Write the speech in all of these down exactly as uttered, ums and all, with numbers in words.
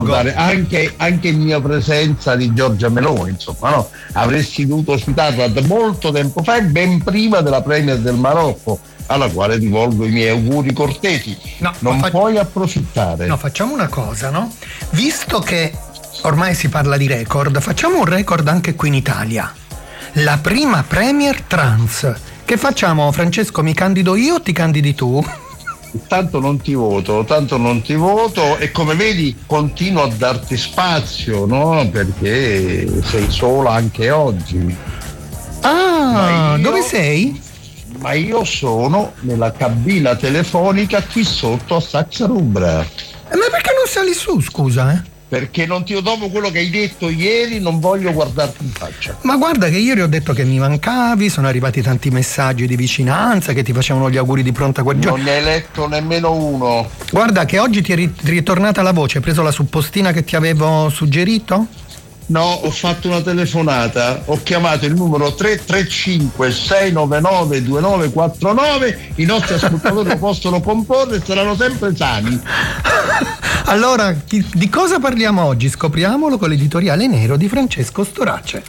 Anche, anche in mia presenza di Giorgia Meloni, insomma, no? Avresti dovuto citarla da molto tempo fa, ben prima della Premier del Marocco, alla quale rivolgo i miei auguri cortesi. No, non fa... puoi approfittare. No, facciamo una cosa, no? Visto che ormai si parla di record, facciamo un record anche qui in Italia. La prima Premier trans. Che facciamo, Francesco? Mi candido io o ti candidi tu? Tanto non ti voto, tanto non ti voto e come vedi continuo a darti spazio, no? Perché sei sola anche oggi. Ah, io, dove sei? Ma io sono nella cabina telefonica qui sotto a Saxa Rubra. Eh, ma perché non sali su, scusa, eh? Perché non ti dopo quello che hai detto ieri non voglio guardarti in faccia. Ma guarda che ieri ho detto che mi mancavi, sono arrivati tanti messaggi di vicinanza che ti facevano gli auguri di pronta guarigione. Non ne hai letto nemmeno uno. Guarda che oggi ti è ritornata la voce, hai preso la suppostina che ti avevo suggerito? No, ho fatto una telefonata, ho chiamato il numero tre tre cinque sei nove nove due nove quattro nove, i nostri ascoltatori lo possono comporre e saranno sempre sani. Allora, di, di cosa parliamo oggi? Scopriamolo con l'editoriale nero di Francesco Storace.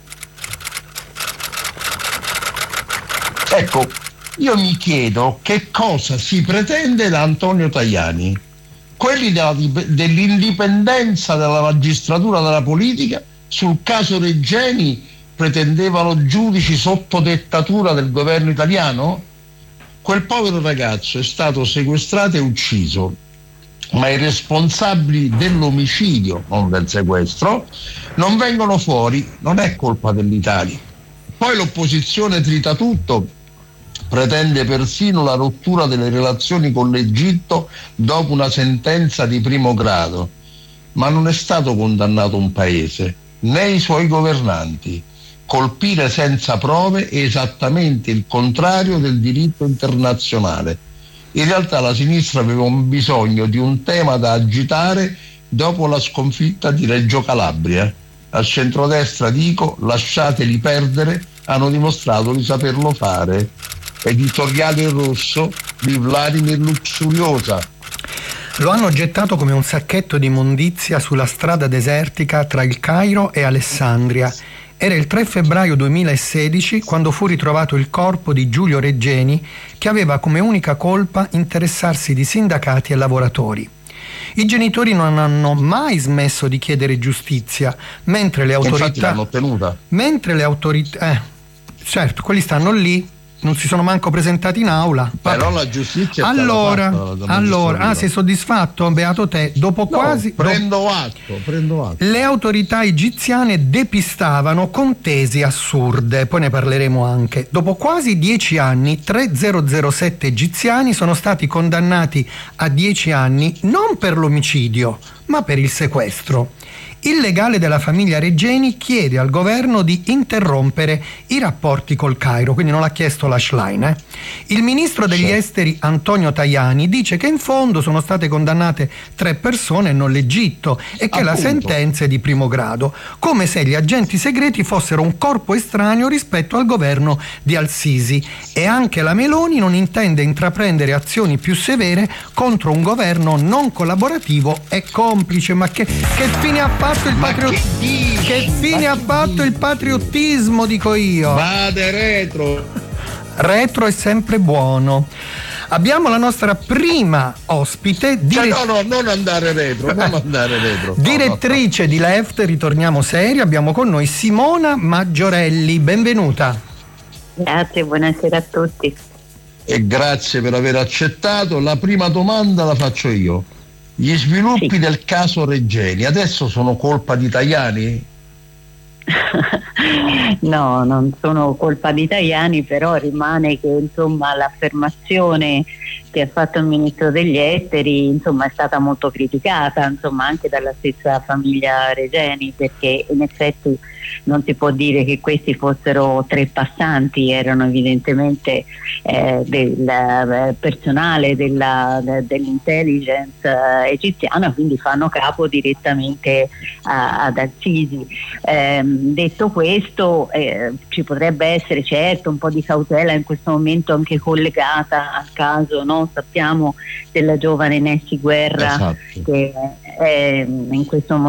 Ecco, io mi chiedo che cosa si pretende da Antonio Tajani. Quelli della, dell'indipendenza della magistratura dalla politica. Sul caso Regeni pretendevano giudici sotto dettatura del governo italiano? Quel povero ragazzo è stato sequestrato e ucciso, ma i responsabili dell'omicidio, non del sequestro, non vengono fuori, non è colpa dell'Italia. Poi l'opposizione trita tutto, pretende persino la rottura delle relazioni con l'Egitto dopo una sentenza di primo grado, ma non è stato condannato un paese, né i suoi governanti. Colpire senza prove è esattamente il contrario del diritto internazionale. In realtà la sinistra aveva un bisogno di un tema da agitare dopo la sconfitta di Reggio Calabria. Al centrodestra dico, lasciateli perdere, hanno dimostrato di saperlo fare. Editoriale rosso di Vladimir Luxuriosa. Lo hanno gettato come un sacchetto di immondizia sulla strada desertica tra il Cairo e Alessandria. Era il tre febbraio duemilasedici quando fu ritrovato il corpo di Giulio Regeni, che aveva come unica colpa interessarsi di sindacati e lavoratori. I genitori non hanno mai smesso di chiedere giustizia, mentre le autorità... Infatti l'hanno ottenuta. Mentre le autorità... Eh, certo, quelli stanno lì, non si sono manco presentati in aula. Però la giustizia allora, è stata fatta, allora, ah, sei soddisfatto? Beato te. Dopo no, quasi prendo atto, prendo atto. Le autorità egiziane depistavano contesi assurde, poi ne parleremo anche. Dopo quasi dieci anni, tremilasette egiziani sono stati condannati a dieci anni non per l'omicidio, ma per il sequestro. Il legale della famiglia Regeni chiede al governo di interrompere i rapporti col Cairo, quindi non l'ha chiesto la Schlein. Eh? Il ministro degli sì. esteri Antonio Tajani dice che in fondo sono state condannate tre persone e non l'Egitto e che Appunto. la sentenza è di primo grado, come se gli agenti segreti fossero un corpo estraneo rispetto al governo di Al-Sisi, e anche la Meloni non intende intraprendere azioni più severe contro un governo non collaborativo e complice. Ma che, che fine ha fatto il patriottismo? Che, che fine ha fatto il patriottismo, dico io? Vade retro. Retro è sempre buono. Abbiamo la nostra prima ospite, dire... cioè, no, no, non andare retro, non andare retro. Direttrice no, no. di Left, ritorniamo seri, abbiamo con noi Simona Maggiorelli, benvenuta. Grazie, buonasera a tutti. E grazie per aver accettato. La prima domanda la faccio io. Gli sviluppi sì. del caso Regeni adesso sono colpa di Tajani? No, non sono colpa di Tajani, però rimane che insomma l'affermazione che ha fatto il ministro degli esteri insomma è stata molto criticata, insomma anche dalla stessa famiglia Regeni, perché in effetti non si può dire che questi fossero tre passanti, erano evidentemente eh, del eh, personale della, de, dell'intelligence eh, egiziana, quindi fanno capo direttamente a, ad Al-Sisi. Eh, detto questo, eh, ci potrebbe essere certo un po' di cautela in questo momento anche collegata al caso, no? Sappiamo della giovane Nessi Guerra, esatto. che è in questo momento